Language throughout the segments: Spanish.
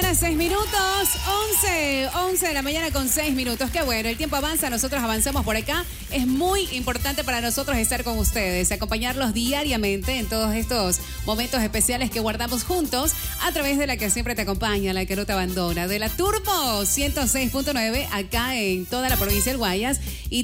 mañana, 6 minutos. 11 de la mañana con 6 minutos. Qué bueno, el tiempo avanza, nosotros avanzamos por acá. Es muy importante para nosotros estar con ustedes, acompañarlos diariamente en todos estos momentos especiales que guardamos juntos a través de la que siempre te acompaña, la que no te abandona, de la Turbo 106.9 acá en toda la provincia del Guayas y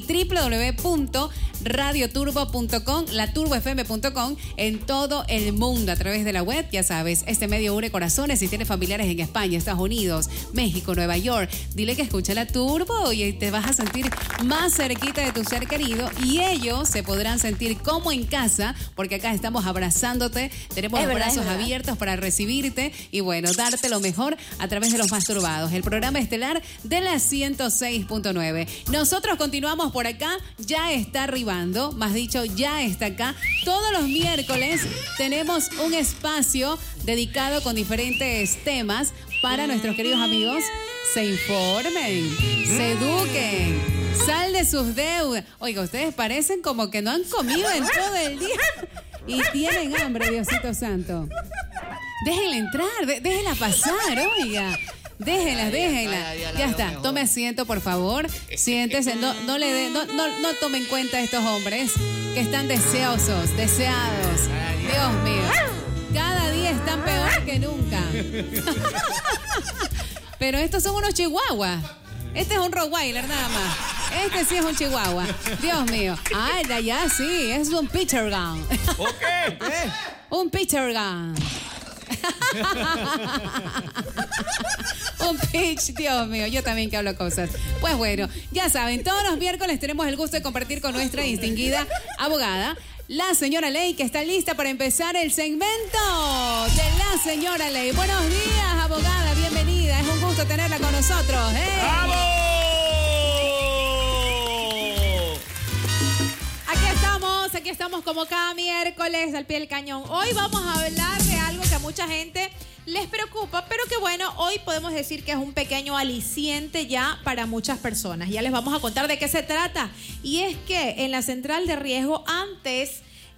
www.radioturbo.com, laturbofm.com en todo el mundo a través de la web. Ya sabes, este medio une corazones. Si tienes familiares en España, Estados Unidos, México, Nueva York, dile que escucha la Turbo y te vas a sentir más cerquita de tu ser querido y ellos se podrán sentir como en casa porque acá estamos abrazándote, tenemos los brazos abiertos para recibirte y bueno, darte lo mejor a través de los masturbados, el programa estelar de la 106.9. Nosotros continuamos por acá, ya está arribando, más dicho, ya está acá. Todos los miércoles tenemos un espacio dedicado con diferentes temas para nuestros queridos amigos se informen, se eduquen, sal de sus deudas. Oiga, ustedes parecen como que no han comido en todo el día y tienen hambre, Diosito Santo. Déjenla entrar, déjenla pasar, oiga. Déjenla. Ya está, tome asiento, por favor. Siéntese, no tome en cuenta a estos hombres que están deseados. Dios mío. Cada día están peor que nunca. Pero estos son unos chihuahuas. Este es un Rottweiler nada más. Este sí es un chihuahua. Dios mío. Ay, ya sí, es un pitcher gun. ¿Qué? Un pitcher gun. Un pitch, Dios mío, yo también que hablo cosas. Pues bueno, ya saben, todos los miércoles tenemos el gusto de compartir con nuestra distinguida abogada, la señora Ley, que está lista para empezar el segmento de la señora Ley. Buenos días, abogada, bienvenida. Es un gusto tenerla con nosotros. ¡Vamos! Aquí estamos como cada miércoles al pie del cañón. Hoy vamos a hablar de algo que a mucha gente les preocupa, pero que bueno, hoy podemos decir que es un pequeño aliciente ya para muchas personas. Ya les vamos a contar de qué se trata. Y es que en la central de riesgo antes,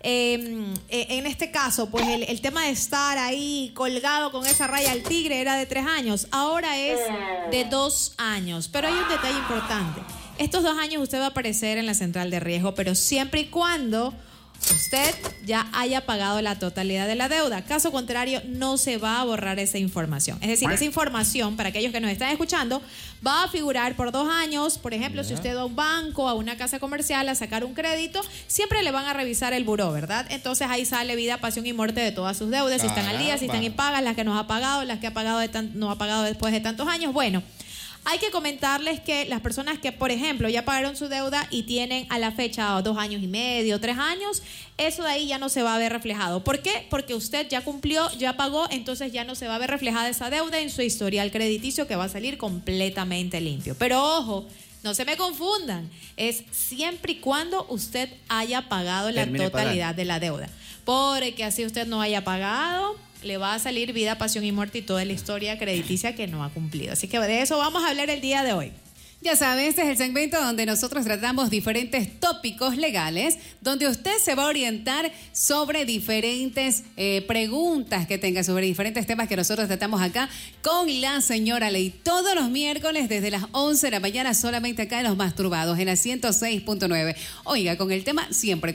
en este caso, pues el tema de estar ahí colgado con esa raya al tigre era de 3 años. Ahora es de 2 años. Pero hay un detalle importante. Estos 2 años usted va a aparecer en la central de riesgo, pero siempre y cuando usted ya haya pagado la totalidad de la deuda. Caso contrario, no se va a borrar esa información. Es decir, esa información, para aquellos que nos están escuchando, va a figurar por 2 años. Por ejemplo, si usted va a un banco, a una casa comercial a sacar un crédito, siempre le van a revisar el buró, ¿verdad? Entonces ahí sale vida, pasión y muerte de todas sus deudas, si están al día, si están impagas, las que nos ha pagado, las que ha pagado no ha pagado después de tantos años. Bueno, hay que comentarles que las personas que, por ejemplo, ya pagaron su deuda y tienen a la fecha 2 años y medio, 3 años, eso de ahí ya no se va a ver reflejado. ¿Por qué? Porque usted ya cumplió, ya pagó, entonces ya no se va a ver reflejada esa deuda en su historial crediticio, que va a salir completamente limpio. Pero ojo, no se me confundan, es siempre y cuando usted haya pagado la totalidad de la deuda. Porque así usted no haya pagado, le va a salir vida, pasión y muerte y toda la historia crediticia que no ha cumplido. Así que de eso vamos a hablar el día de hoy. Ya saben, este es el segmento donde nosotros tratamos diferentes tópicos legales, donde usted se va a orientar sobre diferentes preguntas que tenga, sobre diferentes temas que nosotros tratamos acá con la señora Ley. Todos los miércoles desde las 11 de la mañana, solamente acá en Los Masturbados, en la 106.9. Oiga, con el tema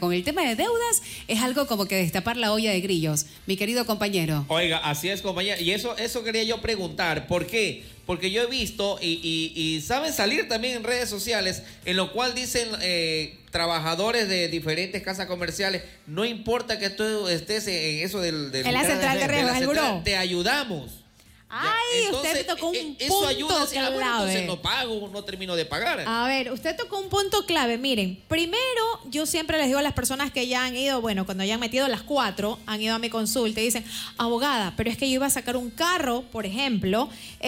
de deudas, es algo como que destapar la olla de grillos, mi querido compañero. Oiga, así es, compañera. Y eso quería yo preguntar. ¿Por qué? Porque yo he visto y saben salir también en redes sociales, en lo cual dicen trabajadores de diferentes casas comerciales, no importa que tú estés en eso del en la central de riesgo, el buró, te ayudamos. Ay, entonces, usted tocó un punto ayuda, clave. Bueno, entonces no pago, no termino de pagar. A ver, usted tocó un punto clave. Miren, primero, yo siempre les digo a las personas que ya han ido, bueno, cuando ya han metido las 4, han ido a mi consulta y dicen, abogada, pero es que yo iba a sacar un carro, por ejemplo,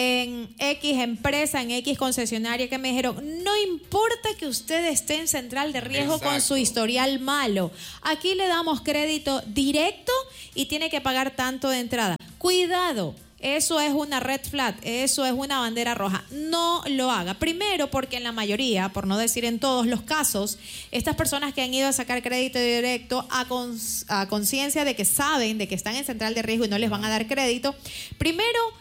en X empresa, en X concesionaria, que me dijeron, no importa que usted esté en central de riesgo con su historial malo. Aquí le damos crédito directo y tiene que pagar tanto de entrada. Cuidado. Eso es una red flag, eso es una bandera roja. No lo haga. Primero, porque en la mayoría, por no decir en todos los casos, estas personas que han ido a sacar crédito directo a conciencia de que saben de que están en central de riesgo y no les van a dar crédito, primero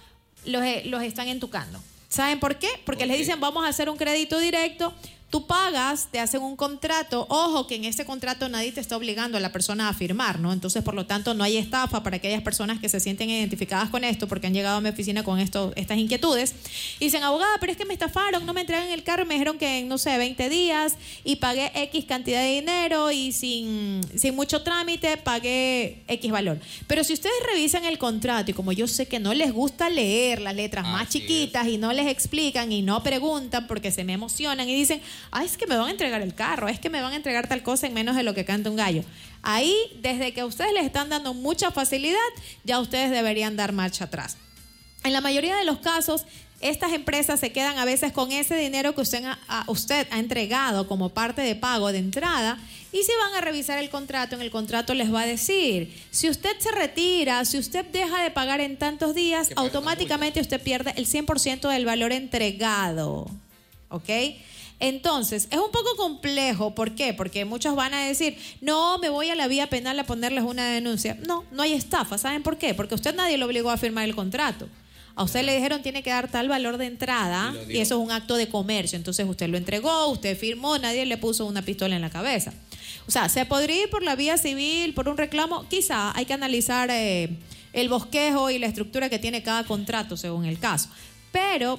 los están entucando. ¿Saben por qué? Porque les dicen, vamos a hacer un crédito directo. Tú pagas, te hacen un contrato. Ojo, que en ese contrato nadie te está obligando a la persona a firmar, ¿no? Entonces, por lo tanto, no hay estafa para aquellas personas que se sienten identificadas con esto, porque han llegado a mi oficina con estas inquietudes. Y dicen, abogada, pero es que me estafaron, no me entregan el carro, me dijeron que en, no sé, 20 días y pagué X cantidad de dinero y sin mucho trámite pagué X valor. Pero si ustedes revisan el contrato y como yo sé que no les gusta leer las letras más chiquitas y no les explican y no preguntan porque se me emocionan y dicen, ay, es que me van a entregar el carro, es que me van a entregar tal cosa en menos de lo que canta un gallo. Ahí, desde que a ustedes les están dando mucha facilidad, ya ustedes deberían dar marcha atrás. En la mayoría de los casos, estas empresas se quedan a veces con ese dinero que usted ha entregado como parte de pago de entrada, y si van a revisar el contrato, en el contrato les va a decir, si usted se retira, si usted deja de pagar en tantos días, automáticamente usted pierde el 100% del valor entregado. ¿Ok? Entonces, es un poco complejo. ¿Por qué? Porque muchos van a decir, no, me voy a la vía penal a ponerles una denuncia. No, no hay estafa. ¿Saben por qué? Porque usted nadie lo obligó a firmar el contrato. A usted le dijeron tiene que dar tal valor de entrada y eso es un acto de comercio. Entonces usted lo entregó, usted firmó, nadie le puso una pistola en la cabeza. O sea, ¿se podría ir por la vía civil, por un reclamo? Quizá hay que analizar el bosquejo y la estructura que tiene cada contrato según el caso. Pero,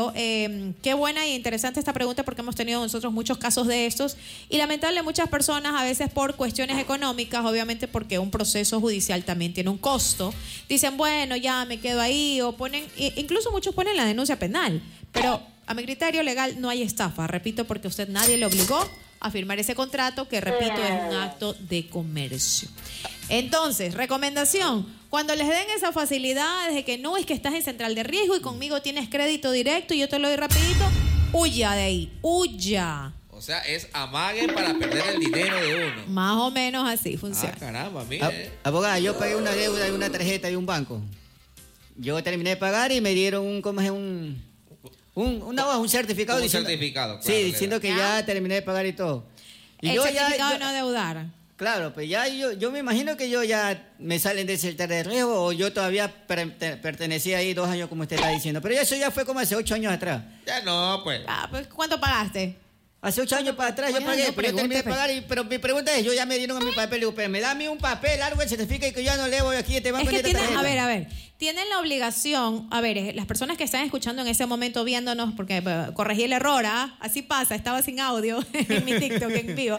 qué buena y interesante esta pregunta porque hemos tenido nosotros muchos casos de estos y lamentable muchas personas a veces por cuestiones económicas, obviamente porque un proceso judicial también tiene un costo, dicen, bueno, ya me quedo ahí o ponen, incluso muchos ponen la denuncia penal, pero a mi criterio legal no hay estafa, repito, porque usted nadie le obligó a firmar ese contrato que, repito, es un acto de comercio. Entonces, recomendación, cuando les den esa facilidad de que no es que estás en central de riesgo y conmigo tienes crédito directo y yo te lo doy rapidito, huya de ahí, huya. O sea, es amague para perder el dinero de uno. Más o menos así funciona. Ah, caramba, mire. Abogada, yo pagué una deuda de una tarjeta de un banco. Yo terminé de pagar y me dieron un certificado. Un certificado, claro. Sí, diciendo que ya terminé de pagar y todo. Y el certificado de no deudar. Claro, pues ya yo me imagino que yo ya me salen de ese de riesgo o yo todavía pertenecía ahí 2 años como usted está diciendo. Pero eso ya fue como hace 8 años atrás. Ya no, pues. Pues ¿cuánto pagaste? Hace 8 años para atrás yo pagué, pero yo terminé de pagar, pero mi pregunta es, yo ya me dieron a mi papel, digo, pero me da a mí un papel, algo que certifique que yo ya no le voy aquí a este banco. Es que tienen, a ver, tienen la obligación, las personas que están escuchando en ese momento viéndonos, porque corregí el error, así pasa, estaba sin audio en mi TikTok en vivo.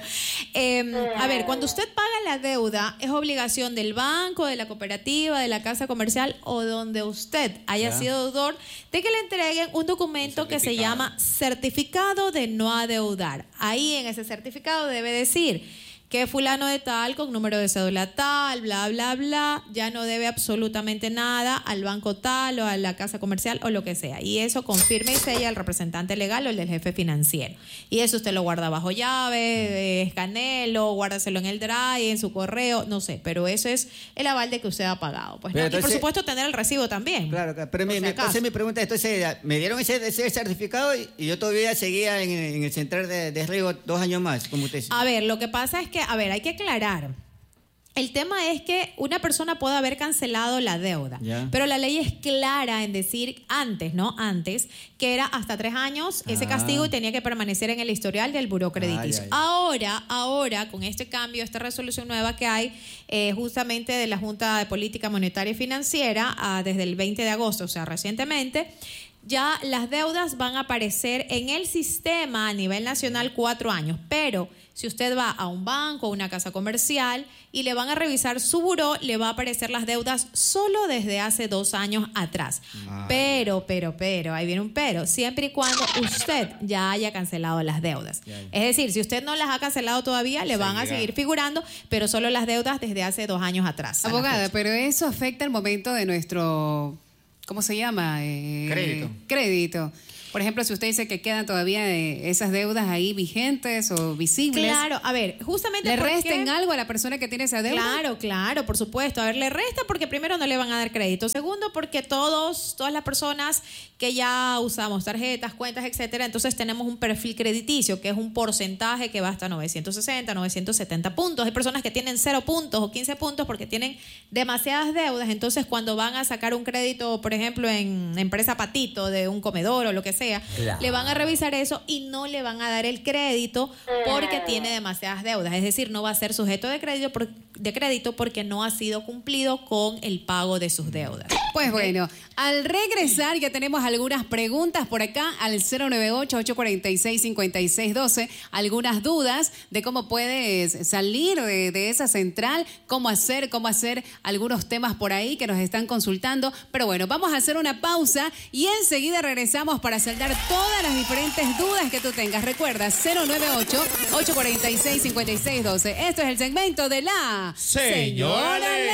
Cuando usted paga la deuda, es obligación del banco, de la cooperativa, de la casa comercial o donde usted haya sido deudor, de que le entreguen un documento que se llama certificado de no adeudar. Ahí en ese certificado debe decir que fulano de tal con número de cédula tal, bla, bla, bla, ya no debe absolutamente nada al banco tal o a la casa comercial o lo que sea. Y eso confirma y sella el representante legal o el del jefe financiero. Y eso usted lo guarda bajo llave, escanelo, guárdaselo en el drive, en su correo, no sé. Pero eso es el aval de que usted ha pagado. Pues, ¿no? Entonces, y por supuesto tener el recibo también. Claro, pero mi pregunta, entonces me dieron ese certificado y yo todavía seguía en el central de riesgo 2 años más, como usted dice. A ver, lo que pasa es que hay que aclarar. El tema es que una persona puede haber cancelado la deuda, pero la ley es clara en decir antes, que era hasta 3 años ese castigo y tenía que permanecer en el historial del buró crediticio. Ahora, con este cambio, esta resolución nueva que hay, justamente de la Junta de Política Monetaria y Financiera, desde el 20 de agosto, o sea, recientemente, ya las deudas van a aparecer en el sistema a nivel nacional 4 años, pero si usted va a un banco o una casa comercial y le van a revisar su buró, le va a aparecer las deudas solo desde hace 2 años atrás. Pero, ahí viene un pero, siempre y cuando usted ya haya cancelado las deudas. Es decir, si usted no las ha cancelado todavía, le van a seguir figurando, pero solo las deudas desde hace 2 años atrás. Abogada, pero eso afecta el momento de nuestro... ¿Cómo se llama? Crédito. Por ejemplo, si usted dice que quedan todavía esas deudas ahí vigentes o visibles. Claro, a ver, justamente ¿le resten algo a la persona que tiene esa deuda? Claro, por supuesto. A ver, le resta porque primero no le van a dar crédito. Segundo, porque todas las personas que ya usamos tarjetas, cuentas, etcétera, entonces tenemos un perfil crediticio, que es un porcentaje que va hasta 960, 970 puntos. Hay personas que tienen 0 puntos o 15 puntos porque tienen demasiadas deudas. Entonces, cuando van a sacar un crédito, por ejemplo, ejemplo, en empresa Patito, de un comedor o lo que sea, Claro. le van a revisar eso y no le van a dar el crédito porque tiene demasiadas deudas. Es decir, no va a ser sujeto de crédito, porque no ha sido cumplido con el pago de sus deudas. Pues bueno, al regresar ya tenemos algunas preguntas por acá al 098-846-5612, algunas dudas de cómo puedes salir de esa central, cómo hacer algunos temas por ahí que nos están consultando. Pero bueno, vamos a hacer una pausa y enseguida regresamos para saldar todas las diferentes dudas que tú tengas. Recuerda, 098-846-5612. Esto es el segmento de la Señora